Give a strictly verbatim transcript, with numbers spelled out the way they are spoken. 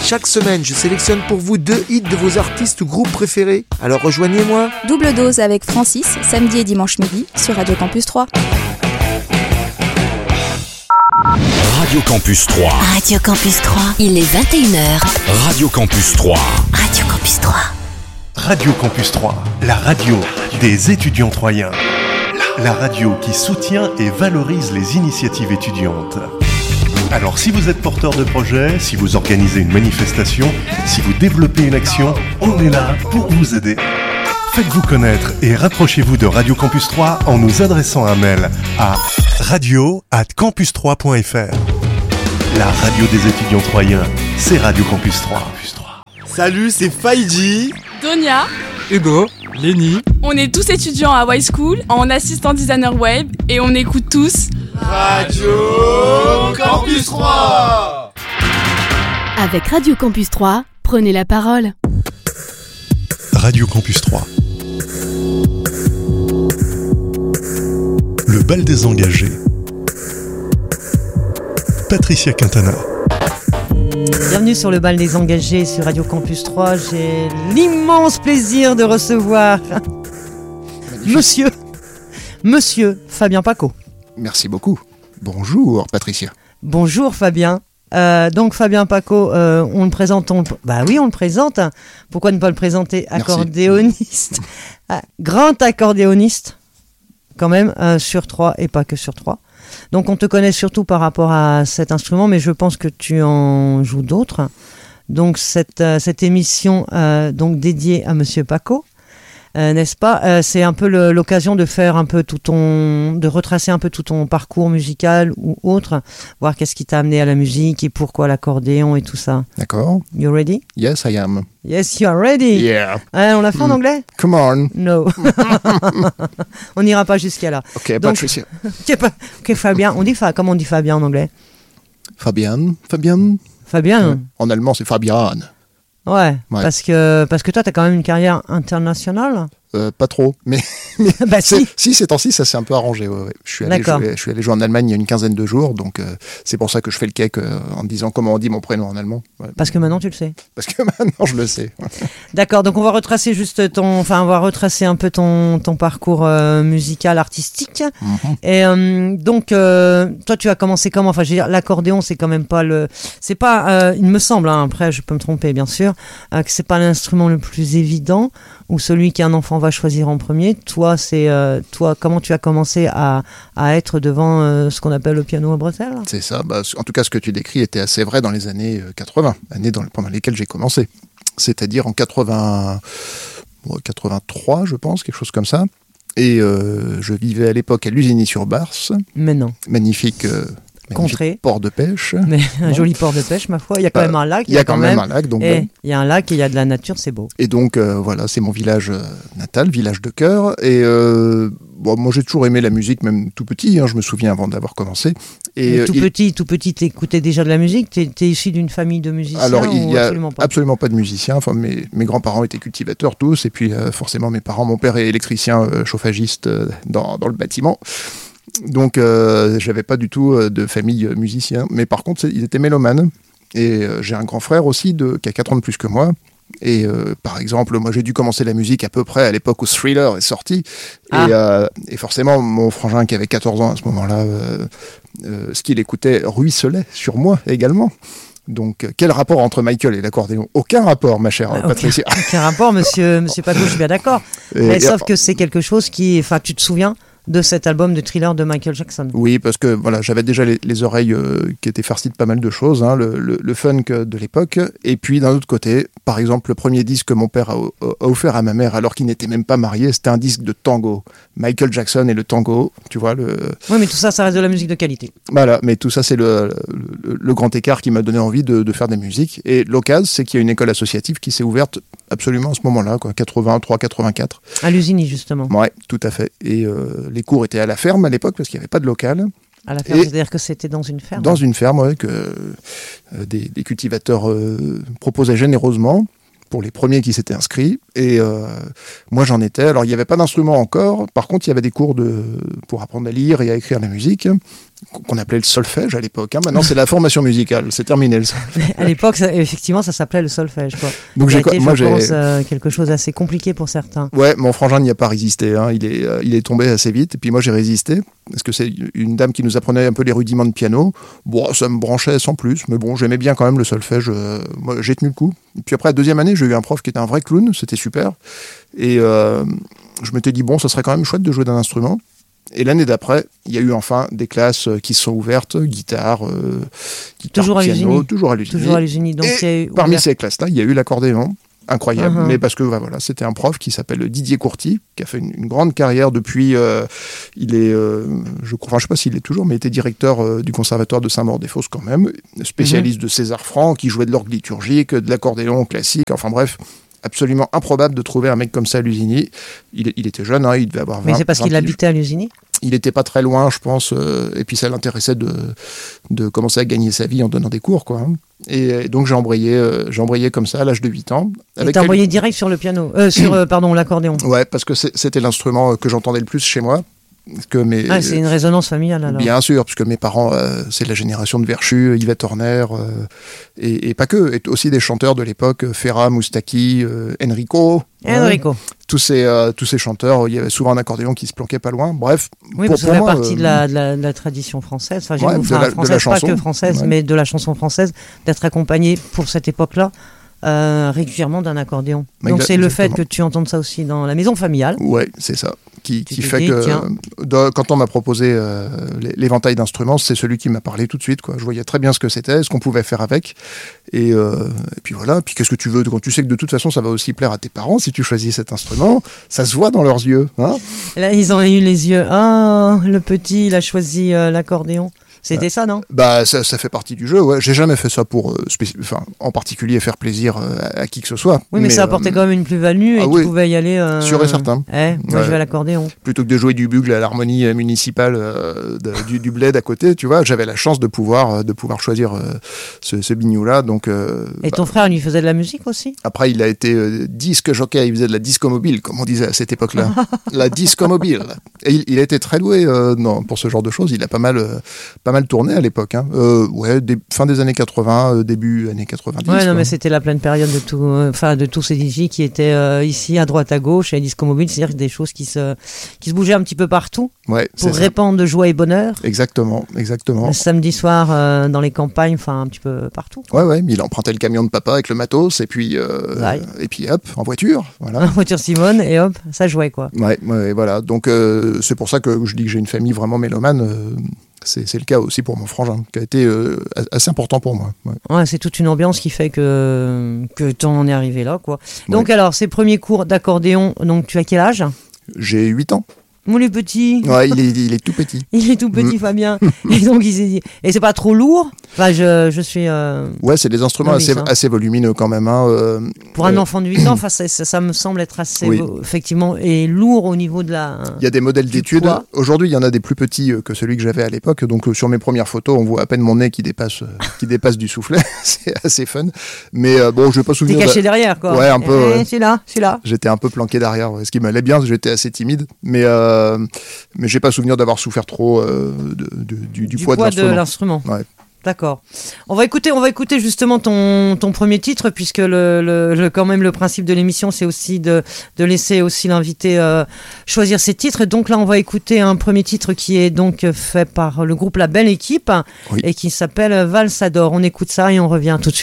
Chaque semaine, je sélectionne pour vous deux hits de vos artistes ou groupes préférés. Alors rejoignez-moi. Double dose avec Francis, samedi et dimanche midi sur Radio Campus trois. Radio Campus trois. Radio Campus trois. Il est vingt et une heures. Radio Campus trois. Radio Campus trois. Radio Campus trois, la radio des étudiants troyens. La radio qui soutient et valorise les initiatives étudiantes. Alors si vous êtes porteur de projet, si vous organisez une manifestation, si vous développez une action, on est là pour vous aider. Faites-vous connaître et rapprochez-vous de Radio Campus trois en nous adressant un mail à radio arobase campus trois point f r. La radio des étudiants troyens, c'est Radio Campus trois. Salut, c'est Faïji, Donia, Hugo, Lenny. On est tous étudiants à Y School en assistant designer web et on écoute tous Radio Campus trois. Avec Radio Campus trois, prenez la parole. Radio Campus trois. Le bal des engagés. Patricia Quintana. Bienvenue sur le bal des engagés sur Radio Campus trois. J'ai l'immense plaisir de recevoir Monsieur, Monsieur Fabien Paco. Merci beaucoup. Bonjour Patricia. Bonjour Fabien. Euh, donc Fabien Paco, euh, on le présente, on le... bah oui on le présente. Pourquoi ne pas le présenter? Accordéoniste, ah, grand accordéoniste quand même euh, sur Troyes et pas que sur Troyes. Donc on te connaît surtout par rapport à cet instrument, mais je pense que tu en joues d'autres. Donc cette, euh, cette émission euh, donc dédiée à Monsieur Paco, euh, n'est-ce pas, euh, c'est un peu le, l'occasion de faire un peu tout ton, de retracer un peu tout ton parcours musical ou autre, voir qu'est-ce qui t'a amené à la musique et pourquoi l'accordéon et tout ça. D'accord. You ready? Yes, I am. Yes, you are ready. Yeah. Hein, on l'a fait en anglais? Come on. No. On n'ira pas jusqu'à là. Ok, Donc, Patricia. ok, pas- ok, Fabien. On dit fa, comment on dit Fabien en anglais? Fabian. Fabian. Fabien. Euh, En allemand, c'est Fabian. Ouais, Ouais. Parce que parce que toi, t'as quand même une carrière internationale. Euh, pas trop, mais Bah c'est- si. si ces temps-ci, ça s'est un peu arrangé. Ouais, ouais. Je suis allé D'accord. jouer, je suis allé jouer en Allemagne il y a une quinzaine de jours, donc euh, c'est pour ça que je fais le cake euh, en disant comment on dit mon prénom en allemand. Ouais. Parce que maintenant tu le sais. Parce que maintenant, je le sais. D'accord. Donc on va retracer juste ton, enfin on va retracer un peu ton ton parcours euh, musical, artistique. Mhm. Et euh, donc euh, toi, tu as commencé comment? Enfin, je veux dire, l'accordéon, c'est quand même pas le, c'est pas, euh, il me semble. Hein, après, je peux me tromper, bien sûr, euh, que c'est pas l'instrument le plus évident ou celui qu'un enfant va choisir en premier. Toi, c'est euh, toi, comment tu as commencé à, à être devant euh, ce qu'on appelle le piano à bretelles? C'est ça. Bah, en tout cas, ce que tu décris était assez vrai dans les années euh, quatre-vingts, années dans, pendant lesquelles j'ai commencé. C'est-à-dire en quatre-vingts, ouais, quatre-vingt-trois, je pense, quelque chose comme ça. Et euh, je vivais à l'époque à Lusigny-sur-Barse, Mais non. magnifique, euh, magnifique Contrée. port de pêche. Mais un Ouais. joli port de pêche, ma foi. Il y a quand Euh, même un lac. Il y a quand même un lac, donc Et bon. il y a un lac et il y a de la nature, c'est beau. Et donc euh, voilà, c'est mon village euh, natal, village de cœur. Et euh, bon, moi j'ai toujours aimé la musique, même tout petit. Hein, je me souviens avant d'avoir commencé. Et Mais euh, tout il- petit, tout petit, t'écoutais déjà de la musique? T'es, t'es issu d'une famille de musiciens? alors il ou y a absolument pas? absolument pas de musiciens. Enfin, mes, mes grands-parents étaient cultivateurs tous, et puis euh, forcément mes parents, mon père est électricien euh, chauffagiste euh, dans, dans le bâtiment. Donc euh, j'avais pas du tout euh, de famille euh, musicien. Mais par contre, c'est- ils étaient mélomanes. Et euh, j'ai un grand frère aussi de, qui a quatre ans de plus que moi. Et euh, par exemple, moi j'ai dû commencer la musique à peu près à l'époque où Thriller est sorti. Ah. Et, euh, et forcément, mon frangin qui avait quatorze ans à ce moment-là, euh, euh, ce qu'il écoutait ruisselait sur moi également. Donc, euh, quel rapport entre Michael et l'accordéon? Aucun rapport, ma chère Ah, euh, aucun- Patricia. Aucun rapport, monsieur, monsieur Paco, je suis bien d'accord. Et- Mais et- sauf que c'est quelque chose qui, enfin, tu te souviens de cet album de Thriller de Michael Jackson? Oui, parce que voilà, j'avais déjà les, les oreilles euh, qui étaient farcies de pas mal de choses, hein, le, le, le funk de l'époque. Et puis d'un autre côté, par exemple, le premier disque que mon père a, a offert à ma mère alors qu'il n'était même pas marié, c'était un disque de tango. Michael Jackson et le tango, tu vois. Le... Oui, mais tout ça, ça reste de la musique de qualité. Voilà, mais tout ça, c'est le, le, le grand écart qui m'a donné envie de, de faire des musiques. Et l'occasion, c'est qu'il y a une école associative qui s'est ouverte absolument à ce moment-là, quoi, quatre-vingt-trois quatre-vingt-quatre. À Lusigny, justement. Ouais, tout à fait. Et euh, les cours étaient à la ferme à l'époque parce qu'il n'y avait pas de local. À la ferme, Et- c'est-à-dire que c'était dans une ferme? Dans une ferme, ouais, que euh, des, des cultivateurs euh, proposaient généreusement pour les premiers qui s'étaient inscrits. Et euh, moi, j'en étais. Alors, il n'y avait pas d'instrument encore. Par contre, il y avait des cours de, pour apprendre à lire et à écrire la musique. qu'on appelait le solfège à l'époque. Hein. Maintenant, c'est la formation musicale. C'est terminé le solfège. À l'époque, ça, effectivement, ça s'appelait le solfège. Quoi. Donc, ça j'ai, a été, moi, je j'ai... pense, euh, quelque chose d'assez compliqué pour certains. Ouais, mon frangin n'y a pas résisté. Hein. Il, est, euh, il est tombé assez vite. Et puis moi, j'ai résisté. Parce que c'est une dame qui nous apprenait un peu les rudiments de piano. Bon, ça me branchait sans plus. Mais bon, j'aimais bien quand même le solfège. Euh, moi, j'ai tenu le coup. Et puis après, la deuxième année, j'ai eu un prof qui était un vrai clown. C'était super. Et euh, je m'étais dit, bon, ça serait quand même chouette de jouer d'un instrument. Et l'année d'après, il y a eu enfin des classes qui se sont ouvertes, guitare, euh, guitare toujours piano, à toujours à l'Usigny. Toujours à l'Usigny. Donc, et parmi ouvert... ces classes-là, il y a eu l'accordéon, incroyable, uh-huh. mais parce que bah, voilà, c'était un prof qui s'appelle Didier Courty, qui a fait une, une grande carrière depuis, euh, il est, euh, je crois, enfin, je sais pas s'il est toujours, mais il était directeur euh, du conservatoire de Saint-Maur-des-Fosses quand même, spécialiste uh-huh. de César Franck, qui jouait de l'orgue liturgique, de l'accordéon classique, enfin bref. Absolument improbable de trouver un mec comme ça à Lusigny. Il, il était jeune, hein, il devait avoir vingt. Mais c'est parce qu'il habitait à Lusigny ? Il n'était pas très loin, je pense, euh, et puis ça l'intéressait de, de commencer à gagner sa vie en donnant des cours, quoi. Hein. Et, et donc j'ai embrayé, euh, j'ai embrayé comme ça à l'âge de huit ans. Et t'as embrayé direct sur le piano, euh, sur euh, pardon l'accordéon. Ouais, parce que c'est, c'était l'instrument que j'entendais le plus chez moi. Que mes, ah, c'est une résonance familiale alors. Bien sûr, puisque mes parents, euh, c'est la génération de Verchu, Yvette Horner, euh, et, et pas que, et aussi des chanteurs de l'époque, Ferrat, Moustaki, euh, Enrico. Enrico. Hein, tous ces euh, tous ces chanteurs, il y avait souvent un accordéon qui se planquait pas loin. Bref, oui, pour, ça fait moi, partie euh, de, la, de, la, de la tradition française. Enfin, j'ai ouais, enfin, de la, française, de la chanson, pas que française, ouais. mais de la chanson française, d'être accompagné pour cette époque-là. Euh, régulièrement d'un accordéon. Mais donc c'est exactement. Le fait que tu entendes ça aussi dans la maison familiale. Ouais, c'est ça. Qui, qui fait dit, que euh, quand on m'a proposé euh, l'éventail d'instruments, c'est celui qui m'a parlé tout de suite. Quoi. Je voyais très bien ce que c'était, ce qu'on pouvait faire avec. Et, euh, et puis voilà. Puis qu'est-ce que tu veux quand tu sais que de toute façon ça va aussi plaire à tes parents si tu choisis cet instrument, ça se voit dans leurs yeux. Hein. Là ils ont eu les yeux. Ah, oh, le petit, il a choisi euh, l'accordéon. C'était ça, non ? Bah, ça, ça fait partie du jeu, ouais. J'ai jamais fait ça pour, euh, spécif... enfin, en particulier faire plaisir euh, à, à qui que ce soit. Oui, mais, mais ça apportait euh, quand même une plus-value et ah, tu oui. pouvais y aller. Euh... Sûr et certain. Eh, moi, ouais. je vais à l'accordéon. Plutôt que de jouer du bugle à l'harmonie municipale euh, de, du, du bled à côté, tu vois, j'avais la chance de pouvoir, de pouvoir choisir euh, ce, ce bignou-là. Donc, euh, et ton bah, frère, lui, faisait de la musique aussi ? Après, il a été euh, disque jockey, il faisait de la disco mobile, comme on disait à cette époque-là. La disco mobile. Et il, il a été très doué euh, non, pour ce genre de choses. Il a pas mal, euh, pas mal tourné à l'époque. Hein. Euh, ouais, des, fin des années quatre-vingts, euh, début années quatre-vingt-dix. Ouais, non, quoi. mais c'était la pleine période de tout, enfin, euh, de tous ces D J qui étaient euh, ici à droite à gauche et à Disco Mobile, c'est-à-dire des choses qui se, qui se bougeaient un petit peu partout. Ouais, pour répandre de joie et bonheur. Exactement, exactement. Le samedi soir euh, dans les campagnes, enfin un petit peu partout. Ouais, ouais, mais il empruntait le camion de papa avec le matos et puis, euh, ouais. et puis hop, en voiture, voilà. En voiture Simone et hop, ça jouait quoi. Ouais, ouais, voilà. Donc euh, c'est pour ça que je dis que j'ai une famille vraiment mélomane. Euh, C'est, c'est le cas aussi pour mon frangin, qui a été euh, assez important pour moi. Ouais. Ouais, c'est toute une ambiance qui fait que, que t'en es arrivé là, quoi. Donc ouais. alors, ces premiers cours d'accordéon, donc tu as quel âge ? J'ai huit ans. Mon les petit. Ouais, il est, il est tout petit. Il est tout petit, mmh. Fabien. Et donc, il s'est dit. Et c'est pas trop lourd ? Enfin, je, je suis. Euh... Ouais, c'est des instruments novice, assez, hein. assez volumineux quand même. Hein, euh, Pour un euh... enfant de huit ans, ça, ça, ça me semble être assez. Oui. Vo- effectivement, et lourd au niveau de la. Il y a des modèles d'études. Poids. Aujourd'hui, il y en a des plus petits que celui que j'avais à l'époque. Donc, euh, sur mes premières photos, on voit à peine mon nez qui dépasse, euh, qui dépasse du soufflet. C'est assez fun. Mais euh, bon, je vais pas souvenir. T'es caché de... derrière, quoi. Ouais, un peu. Eh, ouais. C'est là, c'est là. J'étais un peu planqué derrière. Ouais. Ce qui m'allait bien, j'étais assez timide. Mais. Euh... Mais j'ai pas souvenir d'avoir souffert trop euh, de, de, du, du, du poids, poids de l'instrument. De l'instrument. Ouais. D'accord. On va écouter, on va écouter justement ton, ton premier titre, puisque le, le, le, quand même le principe de l'émission, c'est aussi de, de laisser aussi l'invité euh, choisir ses titres. Et donc là, on va écouter un premier titre qui est donc fait par le groupe La Belle Équipe oui. et qui s'appelle Valsador. On écoute ça et on revient tout de suite.